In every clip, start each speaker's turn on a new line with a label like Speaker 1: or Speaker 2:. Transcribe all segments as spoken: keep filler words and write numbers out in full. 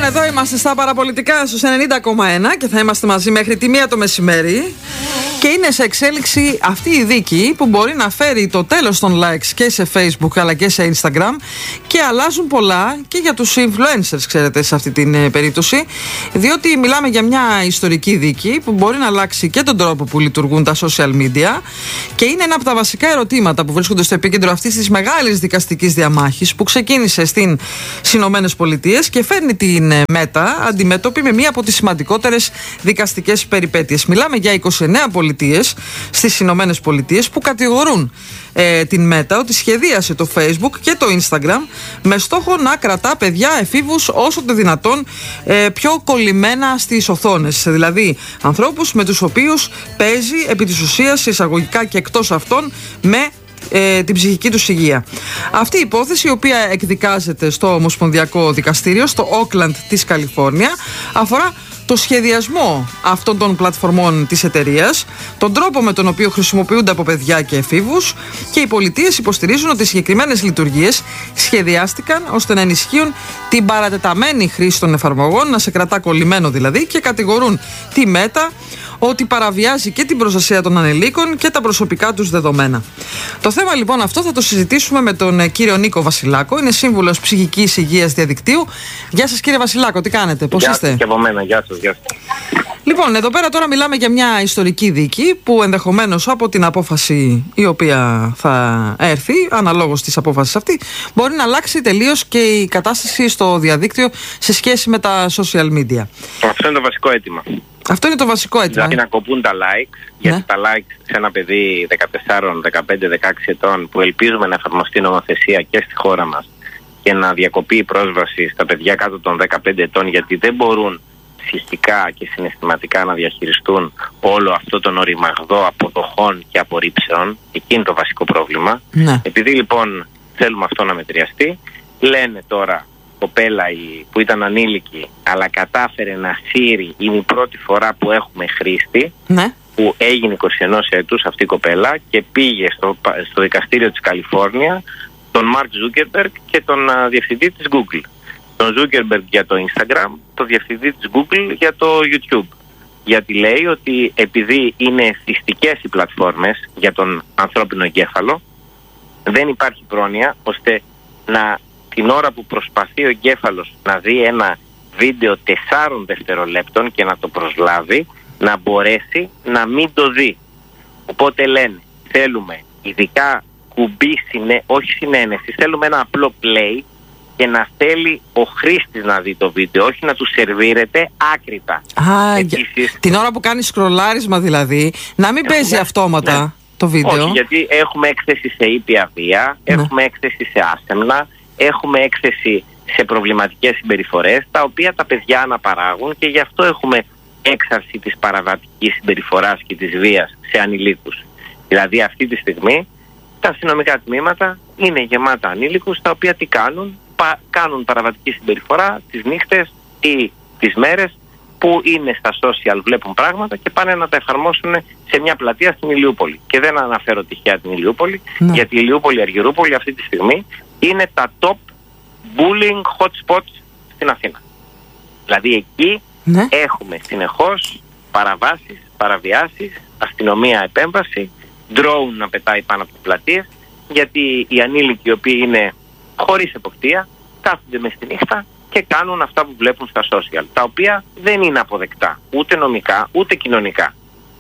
Speaker 1: Λοιπόν, εδώ είμαστε στα παραπολιτικά στους ενενήντα κόμμα ένα και θα είμαστε μαζί μέχρι τη μία το μεσημέρι. Και είναι σε εξέλιξη αυτή η δίκη που μπορεί να φέρει το τέλος των likes και σε Facebook αλλά και σε Instagram, και αλλάζουν πολλά και για τους influencers, ξέρετε, σε αυτή την ε, περίπτωση, διότι μιλάμε για μια ιστορική δίκη που μπορεί να αλλάξει και τον τρόπο που λειτουργούν τα social media, και είναι ένα από τα βασικά ερωτήματα που βρίσκονται στο επίκεντρο αυτής της μεγάλης δικαστικής διαμάχης που ξεκίνησε στις Ηνωμένες Πολιτείες και φέρνει την ε, Μέτα αντιμέτωπη με μία από τις σημαντικότερες δικαστικές περιπέτειες. Μιλάμε για είκοσι εννέα πολιτείες στις Ηνωμένες Πολιτείες που κατηγορούν ε, την Μέτα ότι σχεδίασε το Facebook και το Instagram με στόχο να κρατά παιδιά εφήβους όσο το δυνατόν ε, πιο κολλημένα στις οθόνες, δηλαδή ανθρώπους με τους οποίους παίζει επί της ουσίας εισαγωγικά και εκτός αυτών με Ε, την ψυχική τους υγεία. Αυτή η υπόθεση, η οποία εκδικάζεται στο Ομοσπονδιακό Δικαστήριο στο Όκλαντ της Καλιφόρνια, αφορά το σχεδιασμό αυτών των πλατφορμών της εταιρείας, τον τρόπο με τον οποίο χρησιμοποιούνται από παιδιά και εφήβους, και οι πολιτείες υποστηρίζουν ότι οι συγκεκριμένες λειτουργίες σχεδιάστηκαν ώστε να ενισχύουν την παρατεταμένη χρήση των εφαρμογών, να σε κρατά κολλημένο δηλαδή, και κατηγορούν τη Μέτα ότι παραβιάζει και την προστασία των ανηλίκων και τα προσωπικά τους δεδομένα. Το θέμα λοιπόν αυτό θα το συζητήσουμε με τον κύριο Νίκο Βασιλάκο, είναι σύμβουλος ψυχικής υγείας διαδικτύου. Γεια σας κύριε Βασιλάκο, τι κάνετε, πώς
Speaker 2: γεια
Speaker 1: είστε?
Speaker 2: Γεια σας και από μένα, γεια σας, γεια σας.
Speaker 1: Λοιπόν, εδώ πέρα τώρα μιλάμε για μια ιστορική δίκη που ενδεχομένως από την απόφαση η οποία θα έρθει, αναλόγως της απόφασης αυτή, μπορεί να αλλάξει τελείως και η κατάσταση στο διαδίκτυο σε σχέση με τα social media.
Speaker 2: Αυτό είναι το βασικό αίτημα.
Speaker 1: Αυτό είναι το βασικό αίτημα.
Speaker 2: Δηλαδή να κοπούν τα likes, ναι. Γιατί τα likes σε ένα παιδί δεκατέσσερα, δεκαπέντε, δεκαέξι ετών που ελπίζουμε να εφαρμοστεί νομοθεσία και στη χώρα μας και να διακοπεί η πρόσβαση στα παιδιά κάτω των δεκαπέντε ετών, γιατί δεν μπορούν ψυχικά και συναισθηματικά να διαχειριστούν όλο αυτό τον οριμαγδό αποδοχών και απορρίψεων. Εκεί είναι το βασικό πρόβλημα. Ναι. Επειδή λοιπόν θέλουμε αυτό να μετριαστεί, λένε τώρα κοπέλα που ήταν ανήλικη αλλά κατάφερε να σύρει, είναι η πρώτη φορά που έχουμε χρήστη, ναι, που έγινε είκοσι ένα έτους αυτή η κοπέλα και πήγε στο, στο δικαστήριο της Καλιφόρνια τον Μαρκ Ζούκερμπεργκ και τον uh, διευθυντή της Google. Τον Ζούκερμπεργκ για το Instagram, τον διευθυντή της Google για το YouTube. Γιατί λέει ότι επειδή είναι εθιστικές οι πλατφόρμες για τον ανθρώπινο εγκέφαλο, δεν υπάρχει πρόνοια ώστε να, την ώρα που προσπαθεί ο εγκέφαλος να δει ένα βίντεο τεσσάρων δευτερολέπτων και να το προσλάβει, να μπορέσει να μην το δει. Οπότε λένε, θέλουμε ειδικά κουμπί, συνέ, όχι συνένεση, θέλουμε ένα απλό play και να θέλει ο χρήστης να δει το βίντεο, όχι να του σερβίρεται άκρητα. Α, Επίσης,
Speaker 1: την ώρα που κάνει σκρολάρισμα δηλαδή, να μην παίζει αυτόματα, ναι, το βίντεο.
Speaker 2: Όχι, γιατί έχουμε έκθεση σε ήπια βία, ναι, έχουμε έκθεση σε άσεμνα, έχουμε έκθεση σε προβληματικές συμπεριφορές, τα οποία τα παιδιά αναπαράγουν, και γι' αυτό έχουμε έξαρση της παραβατικής συμπεριφοράς και της βίας σε ανηλίκους. Δηλαδή αυτή τη στιγμή τα αστυνομικά τμήματα είναι γεμάτα ανήλικους, τα οποία τι κάνουν, πα, κάνουν παραβατική συμπεριφορά τις νύχτες ή τις μέρες που είναι στα social, βλέπουν πράγματα και πάνε να τα εφαρμόσουν σε μια πλατεία στην Ηλιούπολη. Και δεν αναφέρω τυχαία την Ηλιούπολη, ναι, γιατί η Ηλιούπολη, η Αργυρούπολη αυτή τη στιγμή είναι τα top bullying hot spots στην Αθήνα. Δηλαδή εκεί, ναι, έχουμε συνεχώς παραβάσεις, παραβιάσεις, αστυνομία επέμβαση, drone να πετάει πάνω από τις πλατείες, γιατί οι ανήλικοι οι οποίοι είναι χωρίς εποπτεία κάθονται μες στη νύχτα και κάνουν αυτά που βλέπουν στα social, τα οποία δεν είναι αποδεκτά ούτε νομικά ούτε κοινωνικά.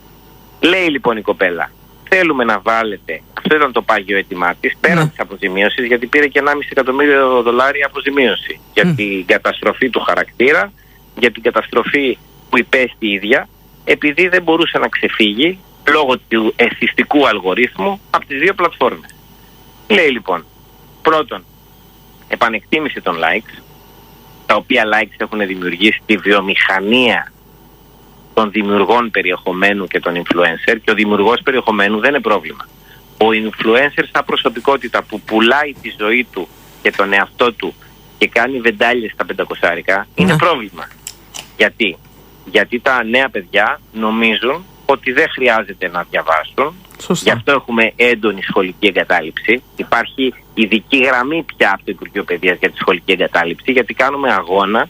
Speaker 2: Λέει λοιπόν η κοπέλα, θέλουμε να βάλετε, αυτό ήταν το πάγιο αίτημά της, πέραν mm. της αποζημίωσης, γιατί πήρε και ενάμιση εκατομμύριο δολάρια αποζημίωση mm. για την καταστροφή του χαρακτήρα, για την καταστροφή που υπέστη η ίδια, επειδή δεν μπορούσε να ξεφύγει λόγω του εθιστικού αλγορίθμου από τις δύο πλατφόρμες. Λέει λοιπόν, πρώτον, επανεκτίμηση των likes, τα οποία likes έχουν δημιουργήσει τη βιομηχανία των δημιουργών περιεχομένου και των influencer, και ο δημιουργός περιεχομένου δεν είναι πρόβλημα. Ο influencer σαν προσωπικότητα που πουλάει τη ζωή του και τον εαυτό του και κάνει βεντάλιες στα πεντακοσάρικα είναι πρόβλημα. Γιατί? Γιατί τα νέα παιδιά νομίζουν ότι δεν χρειάζεται να διαβάσουν. Σωστά. Γι' αυτό έχουμε έντονη σχολική εγκατάλειψη. Υπάρχει ειδική γραμμή πια από το Υπουργείο Παιδείας για τη σχολική εγκατάλειψη, γιατί κάνουμε αγώνα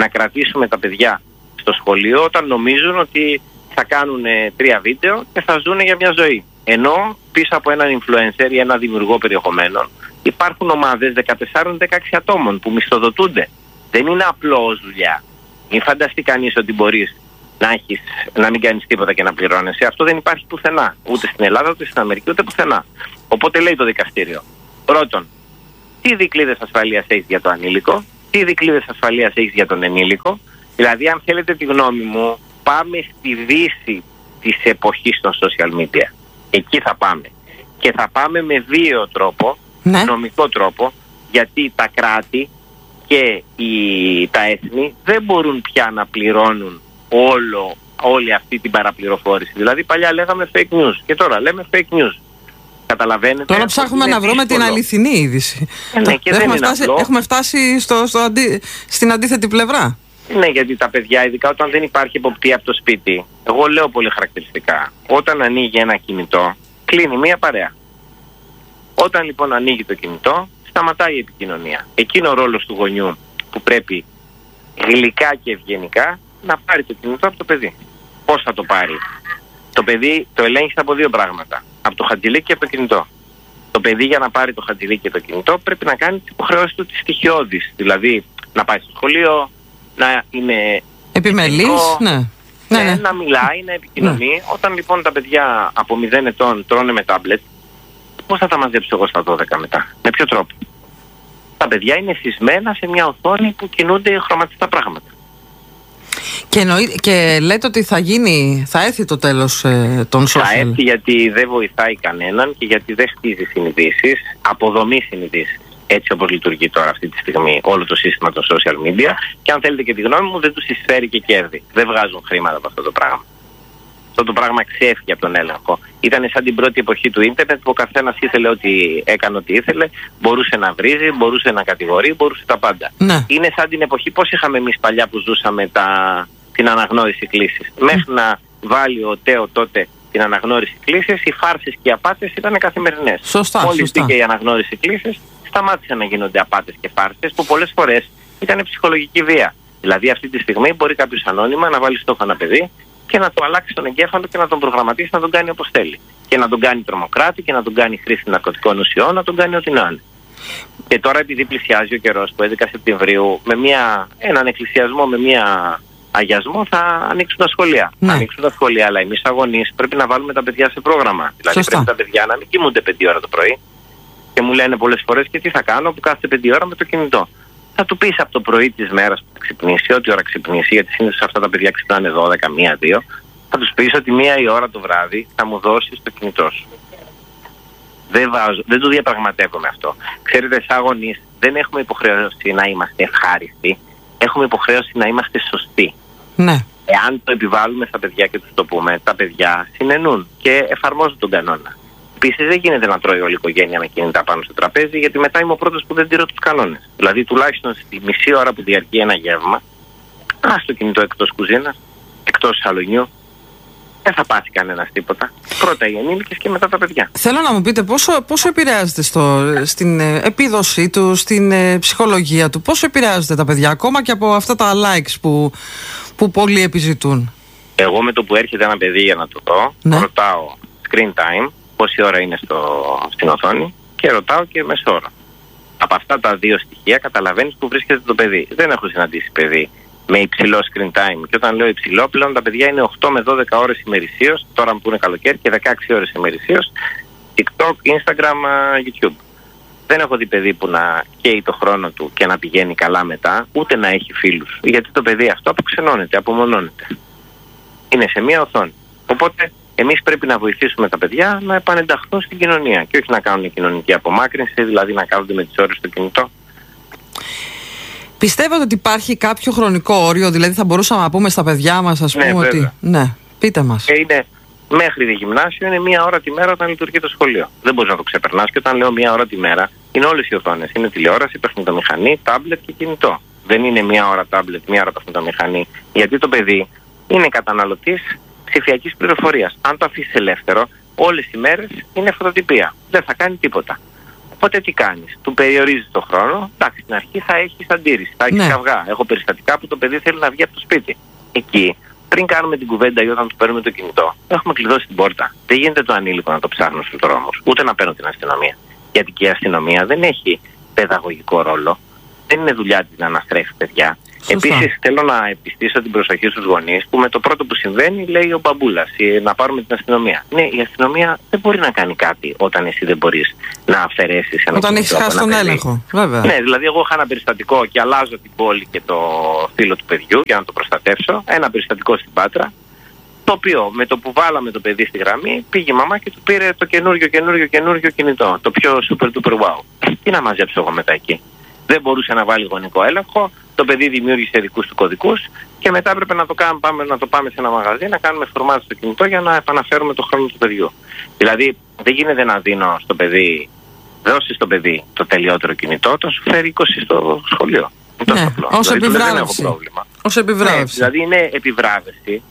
Speaker 2: να κρατήσουμε τα παιδιά στο σχολείο όταν νομίζουν ότι θα κάνουν τρία βίντεο και θα ζουν για μια ζωή. Ενώ πίσω από έναν influencer ή ένα δημιουργό περιεχομένων υπάρχουν ομάδες δεκατέσσερα δεκαέξι ατόμων που μισθοδοτούνται. Δεν είναι απλώς δουλειά. Μην φανταστεί κανείς ότι μπορείς να, έχεις, να μην κάνεις τίποτα και να πληρώνεσαι. Αυτό δεν υπάρχει πουθενά. Ούτε στην Ελλάδα, ούτε στην Αμερική, ούτε πουθενά. Οπότε λέει το δικαστήριο. Πρώτον, τι δικλείδες ασφαλείας έχεις για το ανήλικο, τι δικλείδες ασφαλείας έχεις για τον ενήλικο. Δηλαδή, αν θέλετε τη γνώμη μου, πάμε στη δύση της εποχής των social media. Εκεί θα πάμε. Και θα πάμε με δύο τρόπο, ναι. νομικό τρόπο, γιατί τα κράτη και οι, τα έθνη δεν μπορούν πια να πληρώνουν όλο, όλη αυτή την παραπληροφόρηση. Δηλαδή παλιά λέγαμε fake news και τώρα λέμε fake news. Καταλαβαίνετε.
Speaker 1: Τώρα ψάχνουμε να βρούμε την αληθινή είδηση.
Speaker 2: Ε, ναι, και
Speaker 1: έχουμε,
Speaker 2: δεν
Speaker 1: φτάσει,
Speaker 2: είναι
Speaker 1: έχουμε φτάσει στο, στο αντί, στην αντίθετη πλευρά.
Speaker 2: Ναι, γιατί τα παιδιά, ειδικά όταν δεν υπάρχει εποπτεία από το σπίτι, εγώ λέω πολύ χαρακτηριστικά, όταν ανοίγει ένα κινητό, κλείνει μία παρέα. Όταν λοιπόν ανοίγει το κινητό, σταματάει η επικοινωνία. Εκείνο ο ρόλος του γονιού που πρέπει γλυκά και ευγενικά να πάρει το κινητό από το παιδί. Πώς θα το πάρει? Το παιδί το ελέγχει από δύο πράγματα. Από το χατζηλίκι και από το κινητό. Το παιδί για να πάρει το χατζηλίκι και το κινητό πρέπει να κάνει τις υποχρεώσεις του τις στοιχειώδεις. Δηλαδή να πάει στο σχολείο, να είναι
Speaker 1: επιμελής, ναι. Ναι,
Speaker 2: ναι,
Speaker 1: ναι.
Speaker 2: να μιλάει, να επικοινωνεί. Ναι. Όταν λοιπόν τα παιδιά από μηδέν ετών τρώνε με τάμπλετ, πώς θα τα μαζέψω εγώ στα δώδεκα μετά? Με ποιο τρόπο? Τα παιδιά είναι σεισμένα σε μια οθόνη που κινούνται χρωματιστά πράγματα.
Speaker 1: Και, εννοεί, και λέτε ότι θα γίνει, θα έρθει το τέλος ε, των social.
Speaker 2: Θα έρθει γιατί δεν βοηθάει κανέναν και γιατί δεν χτίζει συνειδήσεις, αποδομεί συνειδήσεις. Έτσι όπως λειτουργεί τώρα αυτή τη στιγμή όλο το σύστημα των social media, και αν θέλετε και τη γνώμη μου, δεν τους εισφέρει και κέρδη. Δεν βγάζουν χρήματα από αυτό το πράγμα. Αυτό το πράγμα ξέφυγε από τον έλεγχο. Ήταν σαν την πρώτη εποχή του ίντερνετ που ο καθένας ήθελε ότι έκανε ό,τι ήθελε, μπορούσε να βρίζει, μπορούσε να κατηγορεί, μπορούσε τα πάντα. Ναι. Είναι σαν την εποχή, πώς είχαμε εμείς παλιά που ζούσαμε τα, την αναγνώριση κλήσης. Mm. Μέχρι να βάλει ο Τέο τότε την αναγνώριση κλήσης, οι φάρσες και οι απάτες ήταν καθημερινές.
Speaker 1: Σωστά.
Speaker 2: Μόλις μπήκε η αναγνώριση κλήσης, σταμάτησαν να γίνονται απάτες και φάρσες που πολλές φορές ήταν ψυχολογική βία. Δηλαδή αυτή τη στιγμή μπορεί κάποιος ανώνυμα να βάλει στόχο ένα παιδί και να το αλλάξει τον εγκέφαλο και να τον προγραμματίσει να τον κάνει όπως θέλει. Και να τον κάνει τρομοκράτη και να τον κάνει χρήση ναρκωτικών ουσιών, να τον κάνει ό,τι να είναι. Και τώρα, επειδή πλησιάζει ο καιρός που έντεκα Σεπτεμβρίου, με μια, έναν εκκλησιασμό, με μια αγιασμό, θα ανοίξουν τα σχολεία. Ναι. Θα ανοίξουν τα σχολεία, αλλά εμείς αγωνείς πρέπει να βάλουμε τα παιδιά σε πρόγραμμα. Δηλαδή Σωστά. Πρέπει τα παιδιά να μην κοιμούνται πέντε ώρα το πρωί. Και μου λένε πολλές φορές, και τι θα κάνω που κάθεται πέντε ώρα με το κινητό. Θα του πεις από το πρωί της μέρας που θα ξυπνήσει, ό,τι ώρα ξυπνήσει, γιατί συνήθως αυτά τα παιδιά ξυπνάνε δώδεκα, μία, δύο. Θα τους πεις ότι μία η ώρα το βράδυ θα μου δώσεις το κινητό σου. Δεν, βάζω, δεν το διαπραγματεύομαι αυτό. Ξέρετε, σαν γονείς δεν έχουμε υποχρέωση να είμαστε ευχάριστοι, έχουμε υποχρέωση να είμαστε σωστοί.
Speaker 1: Ναι.
Speaker 2: Εάν το επιβάλλουμε στα παιδιά και τους το πούμε, τα παιδιά συνενούν και εφαρμόζουν τον κανόνα. Επίσης, δεν γίνεται να τρώει όλη η οικογένεια με κινητά πάνω στο τραπέζι, γιατί μετά είμαι ο πρώτος που δεν τηρώ τους κανόνες. Δηλαδή, τουλάχιστον στη μισή ώρα που διαρκεί ένα γεύμα, ας το κινητό εκτός κουζίνας, εκτός σαλονιού, δεν θα πάθει κανένας τίποτα. Πρώτα οι ενήλικες και μετά τα παιδιά.
Speaker 1: Θέλω να μου πείτε πόσο, πόσο επηρεάζεται στο, στην επίδοσή του, στην ε, ψυχολογία του, πόσο επηρεάζεται τα παιδιά, ακόμα και από αυτά τα likes που, που πολλοί επιζητούν.
Speaker 2: Εγώ με το που έρχεται ένα παιδί για να το δω, ναι. ρωτάω screen time, πόση ώρα είναι στο, στην οθόνη, και ρωτάω και μεσόωρο. Από αυτά τα δύο στοιχεία καταλαβαίνεις που βρίσκεται το παιδί. Δεν έχω συναντήσει παιδί με υψηλό screen time. Και όταν λέω υψηλό, πλέον τα παιδιά είναι οκτώ με δώδεκα ώρες ημερησίως, τώρα που είναι καλοκαίρι, και δεκαέξι ώρες ημερησίως, TikTok, Instagram, YouTube. Δεν έχω δει παιδί που να καίει το χρόνο του και να πηγαίνει καλά μετά, ούτε να έχει φίλους. Γιατί το παιδί αυτό αποξενώνεται, απομονώνεται. Είναι σε μία οθόνη. Οπότε εμείς πρέπει να βοηθήσουμε τα παιδιά να επανενταχθούν στην κοινωνία και όχι να κάνουν κοινωνική απομάκρυνση, δηλαδή να κάθονται με τις ώρες στο κινητό.
Speaker 1: Πιστεύετε ότι υπάρχει κάποιο χρονικό όριο, δηλαδή θα μπορούσαμε να πούμε στα παιδιά μας, ας πούμε, ναι, ότι... Ναι, πείτε μας.
Speaker 2: Και είναι μέχρι τη γυμνάσιο, είναι μία ώρα τη μέρα όταν λειτουργεί το σχολείο. Δεν μπορείς να το ξεπερνάς, και όταν λέω μία ώρα τη μέρα, είναι όλες οι οθόνες. Είναι τηλεόραση, παιχνιδομηχανή, τάμπλετ και κινητό. Δεν είναι μία ώρα τάμπλετ, μία ώρα παιχνιδομηχανή. Γιατί το παιδί είναι καταναλωτής ψηφιακής πληροφορίας. Αν το αφήσεις ελεύθερο, όλες οι μέρες είναι φωτοτυπία. Δεν θα κάνει τίποτα. Οπότε τι κάνεις, του περιορίζεις το χρόνο. Εντάξει, στην αρχή θα έχεις αντίρρηση, θα έχεις
Speaker 1: ναι.
Speaker 2: καυγά. Έχω περιστατικά που το παιδί θέλει να βγει από το σπίτι. Εκεί, πριν κάνουμε την κουβέντα ή όταν του παίρνουμε το κινητό, έχουμε κλειδώσει την πόρτα. Δεν γίνεται το ανήλικο να το ψάχνω στους δρόμους, ούτε να παίρνω την αστυνομία. Γιατί και η αστυνομία δεν έχει παιδαγωγικό ρόλο. Δεν είναι δουλειά της να αναστρέφει παιδιά. Επίσης, θέλω να επιστήσω την προσοχή στους γονείς που με το πρώτο που συμβαίνει λέει ο μπαμπούλας να πάρουμε την αστυνομία. Ναι, η αστυνομία δεν μπορεί να κάνει κάτι όταν εσύ δεν μπορείς να αφαιρέσεις ένα.
Speaker 1: Όταν έχεις χάσει τον έλεγχο, βέβαια.
Speaker 2: Ναι, δηλαδή, εγώ είχα ένα περιστατικό και αλλάζω την πόλη και το φύλλο του παιδιού για να το προστατεύσω. Ένα περιστατικό στην Πάτρα. Το οποίο με το που βάλαμε το παιδί στη γραμμή, πήγε η μαμά και του πήρε το καινούριο, καινούριο, καινούριο κινητό. Το πιο super duper wow. Τι να μαζέψω εγώ μετά εκεί. Δεν μπορούσε να βάλει γονικό έλεγχο. Το παιδί δημιούργησε δικούς του κωδικούς και μετά έπρεπε να το, κάνουμε, πάμε, να το πάμε σε ένα μαγαζί να κάνουμε φορμάτι στο κινητό για να επαναφέρουμε το χρόνο του παιδιού. Δηλαδή δεν γίνεται να δίνω στο παιδί, δώσει στο παιδί το τελειότερο κινητό, το σου φέρει είκοσι στο σχολείο.
Speaker 1: Ναι, ως
Speaker 2: δηλαδή,
Speaker 1: επιβράβευση. Ως επιβράβευση.
Speaker 2: Ναι, δηλαδή είναι επιβράβευση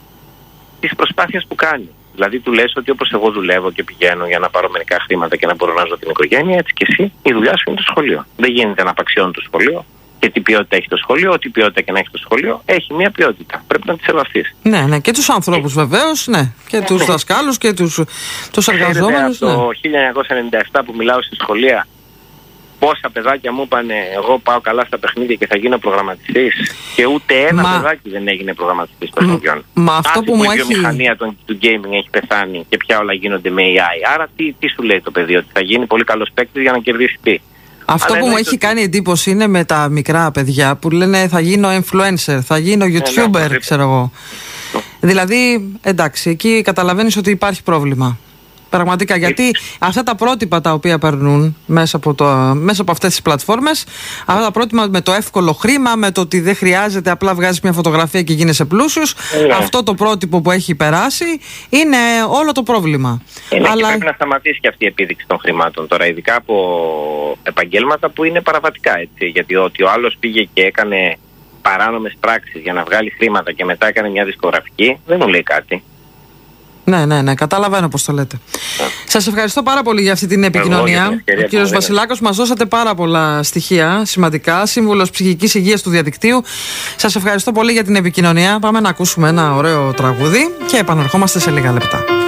Speaker 2: της προσπάθειας που κάνει. Δηλαδή του λες ότι όπως εγώ δουλεύω και πηγαίνω για να πάρω μερικά χρήματα και να μπορώ να ζω την οικογένεια, έτσι και εσύ η δουλειά σου είναι το σχολείο. Δεν γίνεται να απαξιώνει το σχολείο. Και τι ποιότητα έχει το σχολείο, ό,τι ποιότητα και να έχει το σχολείο, έχει μια ποιότητα. Πρέπει να τη σεβαστείς.
Speaker 1: Ναι, ναι, και τους ανθρώπους βεβαίως, ναι. Και ναι, τους ναι. δασκάλους και τους, τους εργαζόμενους.
Speaker 2: Από
Speaker 1: ναι.
Speaker 2: το χίλια εννιακόσια ενενήντα επτά που μιλάω στη σχολεία, πόσα παιδάκια μου είπαν εγώ πάω καλά στα παιχνίδια και θα γίνω προγραμματιστής. Και ούτε ένα Μα... παιδάκι δεν έγινε προγραμματιστής παιχνιδιών.
Speaker 1: Μα αυτό Άς, που μου
Speaker 2: η
Speaker 1: έχει.
Speaker 2: Η βιομηχανία του, του gaming έχει πεθάνει και πια όλα γίνονται με έι άι. Άρα τι, τι σου λέει το παιδί, ότι θα γίνει πολύ καλός παίκτης για να κερδίσει τι.
Speaker 1: Αυτό Αλλά που μου έχει το... κάνει εντύπωση είναι με τα μικρά παιδιά που λένε θα γίνω influencer, θα γίνω YouTuber, ναι, ναι, ξέρω εγώ. Ναι. Δηλαδή, εντάξει, εκεί καταλαβαίνεις ότι υπάρχει πρόβλημα. Πραγματικά, γιατί αυτά τα πρότυπα τα οποία περνούν μέσα από, το, μέσα από αυτές τις πλατφόρμες, αυτά τα πρότυπα με το εύκολο χρήμα, με το ότι δεν χρειάζεται, απλά βγάζεις μια φωτογραφία και γίνεσαι πλούσιος, yeah. αυτό το πρότυπο που έχει περάσει είναι όλο το πρόβλημα.
Speaker 2: Είναι Αλλά... και πρέπει να σταματήσει και αυτή η επίδειξη των χρημάτων τώρα, ειδικά από επαγγέλματα που είναι παραβατικά, έτσι, γιατί ότι ο άλλος πήγε και έκανε παράνομες πράξεις για να βγάλει χρήματα και μετά έκανε μια δισκογραφική, δεν μου λέει κάτι.
Speaker 1: Ναι, ναι, ναι, καταλαβαίνω πώς το λέτε. Yeah. Σας ευχαριστώ πάρα πολύ για αυτή την επικοινωνία. Ο κύριος Βασιλάκος, μας δώσατε πάρα πολλά στοιχεία σημαντικά. Σύμβουλος ψυχικής υγείας του διαδικτύου. Σας ευχαριστώ πολύ για την επικοινωνία. Πάμε να ακούσουμε ένα ωραίο τραγούδι και επαναρχόμαστε σε λίγα λεπτά.